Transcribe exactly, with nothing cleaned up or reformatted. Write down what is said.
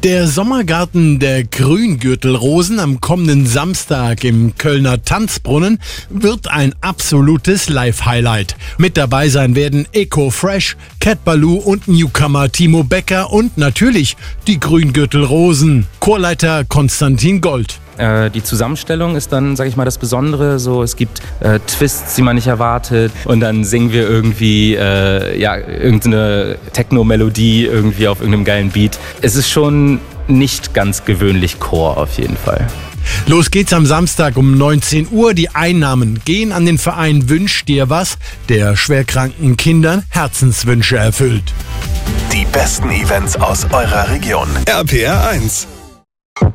Der Sommergarten der Grüngürtelrosen am kommenden Samstag im Kölner Tanzbrunnen wird ein absolutes Live-Highlight. Mit dabei sein werden Eco Fresh, Cat Baloo und Newcomer Timo Becker und natürlich die Grüngürtelrosen. Chorleiter Konstantin Gold. Die Zusammenstellung ist dann, sag ich mal, das Besondere. So, es gibt äh, Twists, die man nicht erwartet, und dann singen wir irgendwie äh, ja, irgendeine Techno-Melodie irgendwie auf irgendeinem geilen Beat. Es ist schon nicht ganz gewöhnlich Chor auf jeden Fall. Los geht's am Samstag um neunzehn Uhr. Die Einnahmen gehen an den Verein Wünsch dir was, der schwerkranken Kindern Herzenswünsche erfüllt. Die besten Events aus eurer Region. R P R eins.